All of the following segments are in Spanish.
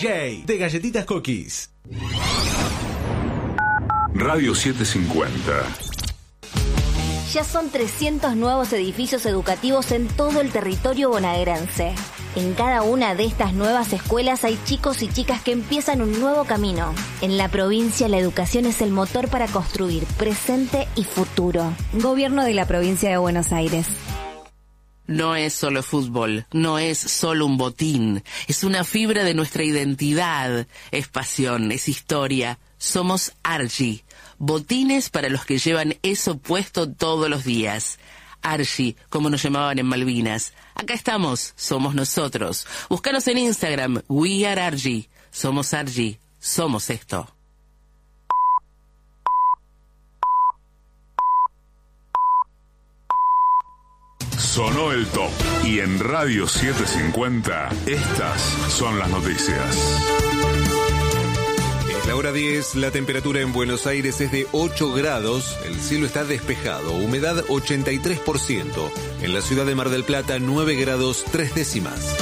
DJ de Galletitas Cookies. Radio 750. Ya son 300 nuevos edificios educativos en todo el territorio bonaerense. En cada una de estas nuevas escuelas hay chicos y chicas que empiezan un nuevo camino. En la provincia, la educación es el motor para construir presente y futuro. Gobierno de la provincia de Buenos Aires. No es solo fútbol, no es solo un botín, es una fibra de nuestra identidad, es pasión, es historia. Somos Argy, botines para los que llevan eso puesto todos los días. Argy, como nos llamaban en Malvinas. Acá estamos, somos nosotros. Búscanos en Instagram, We Are Argy. Somos Argy, somos esto. Sonó el top. Y en Radio 750, estas son las noticias. La hora 10, la temperatura en Buenos Aires es de 8 grados, el cielo está despejado, humedad 83%. En la ciudad de Mar del Plata, 9 grados 3 décimas.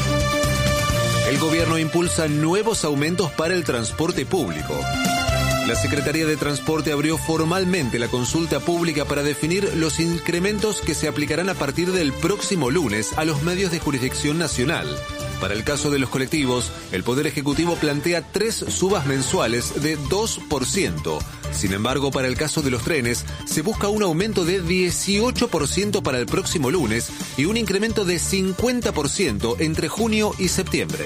El gobierno impulsa nuevos aumentos para el transporte público. La Secretaría de Transporte abrió formalmente la consulta pública para definir los incrementos que se aplicarán a partir del próximo lunes a los medios de jurisdicción nacional. Para el caso de los colectivos, el Poder Ejecutivo plantea 3 subas mensuales de 2%. Sin embargo, para el caso de los trenes, se busca un aumento de 18% para el próximo lunes y un incremento de 50% entre junio y septiembre.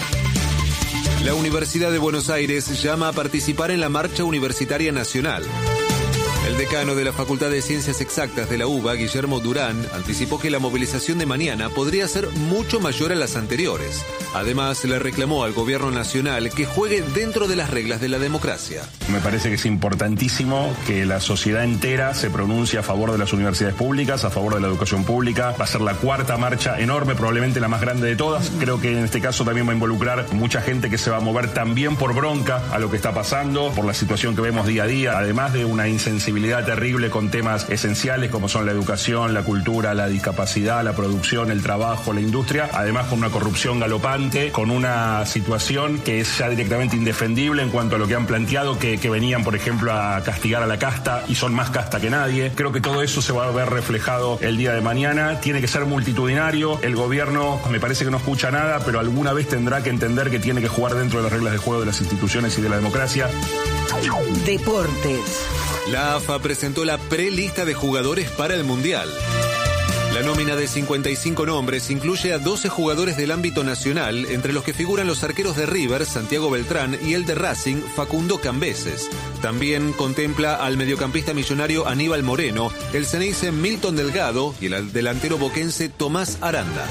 La Universidad de Buenos Aires llama a participar en la Marcha Universitaria Nacional. El decano de la Facultad de Ciencias Exactas de la UBA, Guillermo Durán, anticipó que la movilización de mañana podría ser mucho mayor a las anteriores. Además, le reclamó al gobierno nacional que juegue dentro de las reglas de la democracia. Me parece que es importantísimo que la sociedad entera se pronuncie a favor de las universidades públicas, a favor de la educación pública. Va a ser la 4ª marcha enorme, probablemente la más grande de todas. Creo que en este caso también va a involucrar mucha gente que se va a mover también por bronca a lo que está pasando, por la situación que vemos día a día, además de una insensibilidad terrible con temas esenciales como son la educación, la cultura, la discapacidad, la producción, el trabajo, la industria, además con una corrupción galopante, con una situación que es ya directamente indefendible en cuanto a lo que han planteado, que venían, por ejemplo, a castigar a la casta y son más casta que nadie. Creo que todo eso se va a ver reflejado el día de mañana. Tiene que ser multitudinario. El gobierno me parece que no escucha nada, pero alguna vez tendrá que entender que tiene que jugar dentro de las reglas de juego de las instituciones y de la democracia. Deportes. La AFA presentó la prelista de jugadores para el Mundial. La nómina de 55 nombres incluye a 12 jugadores del ámbito nacional, entre los que figuran los arqueros de River, Santiago Beltrán, y el de Racing, Facundo Cambeses. También contempla al mediocampista millonario Aníbal Moreno, el ceneice Milton Delgado y el delantero boquense Tomás Aranda.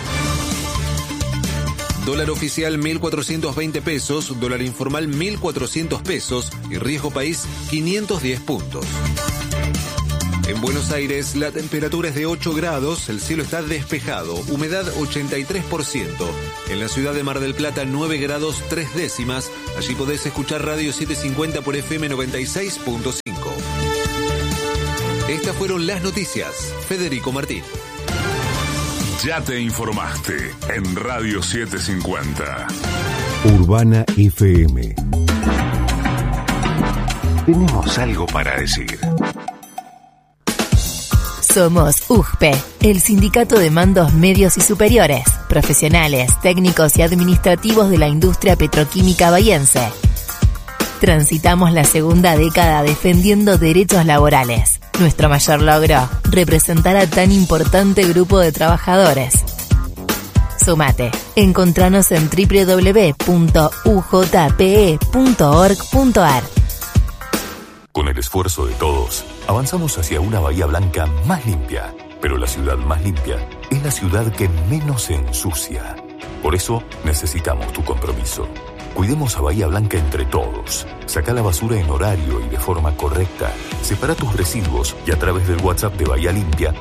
Dólar oficial 1.420 pesos, dólar informal 1.400 pesos y riesgo país 510 puntos. En Buenos Aires la temperatura es de 8 grados, el cielo está despejado, humedad 83%. En la ciudad de Mar del Plata 9 grados 3 décimas, allí podés escuchar Radio 750 por FM 96.5. Estas fueron las noticias. Federico Martín. Ya te informaste en Radio 750. Urbana FM. Tenemos algo para decir. Somos UGPE, el sindicato de mandos medios y superiores, profesionales, técnicos y administrativos de la industria petroquímica bahiense. Transitamos la segunda década defendiendo derechos laborales. Nuestro mayor logro, representar a tan importante grupo de trabajadores. Sumate. Encontranos en www.ujpe.org.ar. Con el esfuerzo de todos, avanzamos hacia una Bahía Blanca más limpia. Pero la ciudad más limpia es la ciudad que menos se ensucia. Por eso necesitamos tu compromiso. Cuidemos a Bahía Blanca entre todos. Saca la basura en horario y de forma correcta. Separa tus residuos y a través del WhatsApp de Bahía Limpia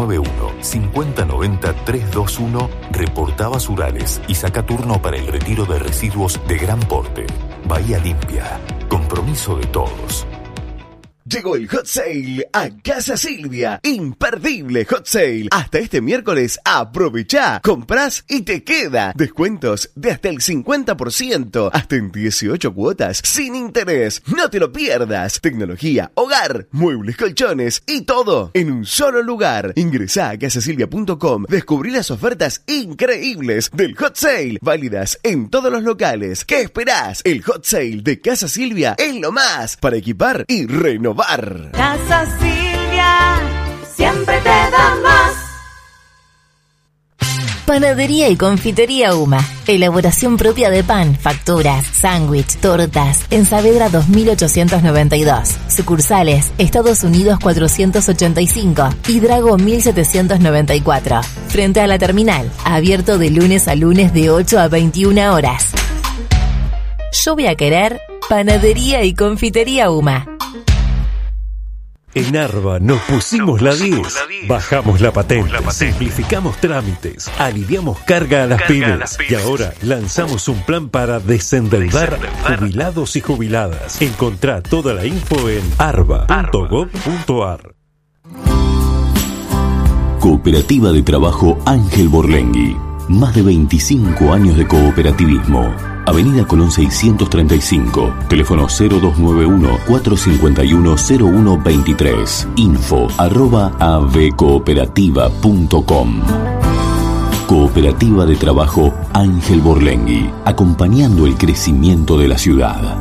291-5090-321 reporta basurales y saca turno para el retiro de residuos de gran porte. Bahía Limpia. Compromiso de todos. Llegó el Hot Sale a Casa Silvia. Imperdible Hot Sale. Hasta este miércoles aprovechá, comprás y te queda. Descuentos de hasta el 50%, hasta en 18 cuotas sin interés. No te lo pierdas. Tecnología, hogar, muebles, colchones y todo en un solo lugar. Ingresá a casasilvia.com. Descubrí las ofertas increíbles del Hot Sale, válidas en todos los locales. ¿Qué esperás? El Hot Sale de Casa Silvia es lo más para equipar y renovar. Casa Silvia, siempre te da más. Panadería y confitería Uma. Elaboración propia de pan, facturas, sándwich, tortas. En Saavedra 2892. Sucursales: Estados Unidos 485 y Drago 1794. Frente a la terminal. Abierto de lunes a lunes de 8 a 21 horas. Yo voy a querer Panadería y confitería Uma. En Arba nos pusimos la 10, bajamos la patente, simplificamos trámites, aliviamos carga a las pymes y ahora lanzamos un plan para desendeudar jubilados y jubiladas. Encontrá toda la info en arba.gov.ar. Cooperativa de Trabajo Ángel Borlengui. Más de 25 años de cooperativismo. Avenida Colón 635, teléfono 0291-451-0123, info@avcooperativa.com. Cooperativa de Trabajo Ángel Borlengui, acompañando el crecimiento de la ciudad.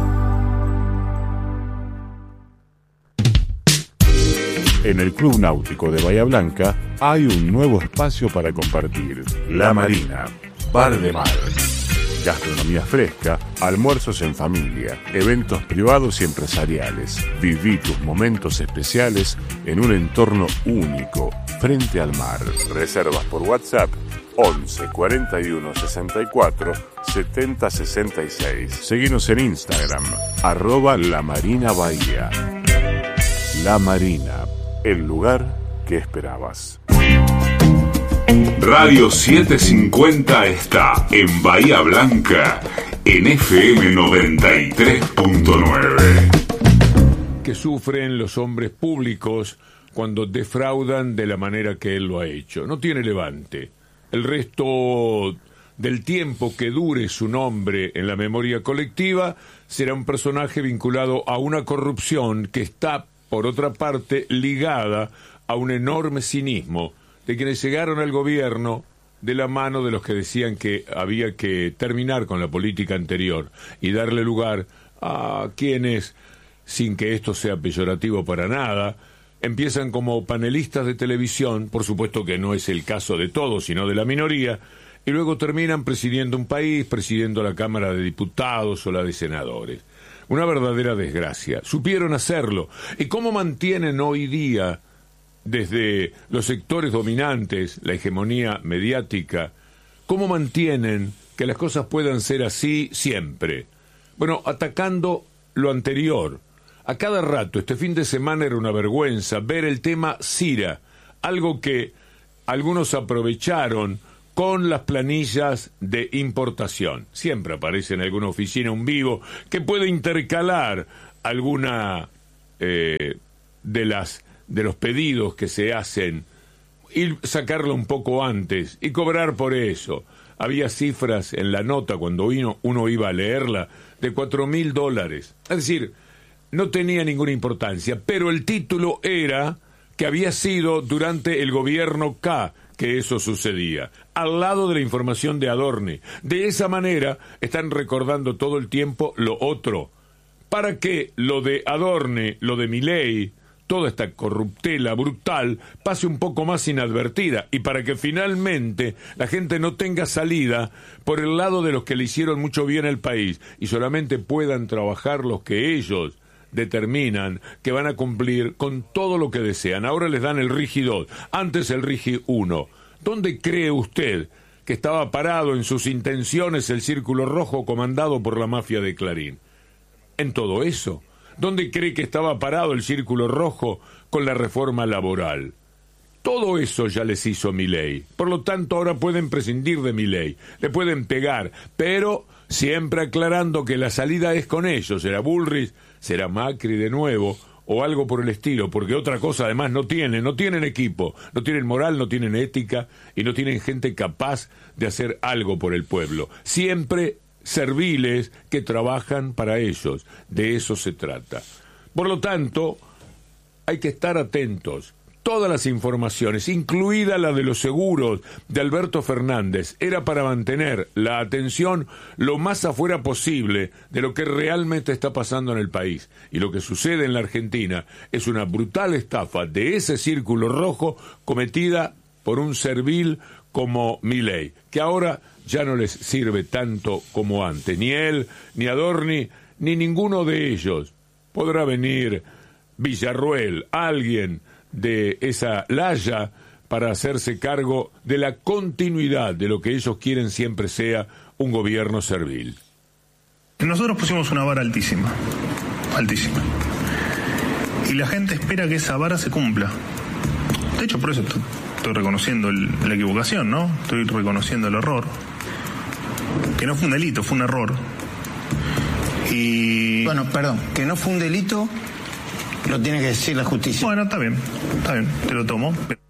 En el Club Náutico de Bahía Blanca hay un nuevo espacio para compartir. La Marina, bar de mar. Gastronomía fresca, almuerzos en familia, eventos privados y empresariales. Viví tus momentos especiales en un entorno único, frente al mar. Reservas por WhatsApp 11 41 64 70 66. Seguinos en Instagram, @LaMarinaBahía. La Marina, el lugar que esperabas. Radio 750 está en Bahía Blanca, en FM 93.9. Que sufren los hombres públicos cuando defraudan de la manera que él lo ha hecho. No tiene levante. El resto del tiempo que dure su nombre en la memoria colectiva será un personaje vinculado a una corrupción que está, por otra parte, ligada a un enorme cinismo de quienes llegaron al gobierno de la mano de los que decían que había que terminar con la política anterior y darle lugar a quienes, sin que esto sea peyorativo para nada, empiezan como panelistas de televisión, por supuesto que no es el caso de todos, sino de la minoría, y luego terminan presidiendo un país, presidiendo la Cámara de Diputados o la de Senadores. Una verdadera desgracia. Supieron hacerlo. ¿Y cómo mantienen hoy día, desde los sectores dominantes, la hegemonía mediática, cómo mantienen que las cosas puedan ser así siempre? Bueno, atacando lo anterior. A cada rato, este fin de semana era una vergüenza ver el tema Cira, algo que algunos aprovecharon con las planillas de importación. Siempre aparece en alguna oficina un vivo que puede intercalar alguna de los pedidos que se hacen y sacarlo un poco antes y cobrar por eso. Había cifras en la nota cuando uno iba a leerla de $4.000. Es decir, no tenía ninguna importancia, pero el título era que había sido durante el gobierno K que eso sucedía, al lado de la información de Adorni. De esa manera están recordando todo el tiempo lo otro, para que lo de Adorni, lo de Milei, toda esta corruptela brutal pase un poco más inadvertida y para que finalmente la gente no tenga salida por el lado de los que le hicieron mucho bien al país y solamente puedan trabajar los que ellos determinan que van a cumplir con todo lo que desean. Ahora les dan el RIGI 2, antes el RIGI 1. ¿Dónde cree usted que estaba parado en sus intenciones el Círculo Rojo comandado por la mafia de Clarín? En todo eso. ¿Dónde cree que estaba parado el Círculo Rojo con la reforma laboral? Todo eso ya les hizo Milei. Por lo tanto, ahora pueden prescindir de Milei. Le pueden pegar, pero siempre aclarando que la salida es con ellos. Será Bullrich, será Macri de nuevo, o algo por el estilo, porque otra cosa además no tienen equipo, no tienen moral, no tienen ética y no tienen gente capaz de hacer algo por el pueblo. Siempre serviles que trabajan para ellos, de eso se trata. Por lo tanto, hay que estar atentos. Todas las informaciones, incluida la de los seguros de Alberto Fernández, era para mantener la atención lo más afuera posible de lo que realmente está pasando en el país. Y lo que sucede en la Argentina es una brutal estafa de ese círculo rojo cometida por un servil como Milei, que ahora ya no les sirve tanto como antes. Ni él, ni Adorni, ni ninguno de ellos. Podrá venir Villarruel, alguien de esa laya, para hacerse cargo de la continuidad de lo que ellos quieren siempre sea un gobierno servil. Nosotros pusimos una vara altísima, altísima. Y la gente espera que esa vara se cumpla. De hecho, por eso estoy reconociendo la equivocación, ¿no? Estoy reconociendo el error. Que no fue un delito, fue un error. Y... Bueno, perdón, que no fue un delito, lo tiene que decir la justicia. Bueno, está bien, te lo tomo.